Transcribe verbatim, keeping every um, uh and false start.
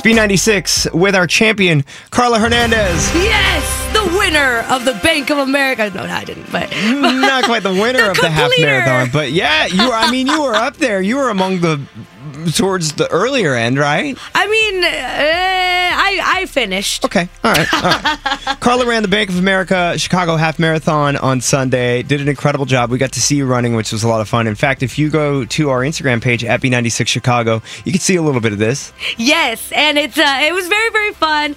B ninety-six with our champion, Carla Hernandez. Yes, the winner of the Bank of America. No, no I didn't, but... Not quite the winner the of the half completer. marathon, but yeah, you. I mean, you were up there. You were among the... towards the earlier end, right? I mean, uh, I I finished. Okay, all right, all right. Carla ran the Bank of America Chicago Half Marathon on Sunday. Did an incredible job. We got to see you running, which was a lot of fun. In fact, if you go to our Instagram page at B ninety-six Chicago, you can see a little bit of this. Yes, and it's uh, it was very very fun.